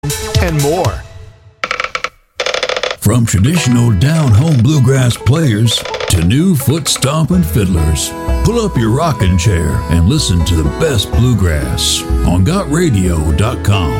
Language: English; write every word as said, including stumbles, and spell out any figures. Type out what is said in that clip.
and more. From traditional down-home bluegrass players to new foot-stomping fiddlers, pull up your rocking chair and listen to the best bluegrass on got radio dot com.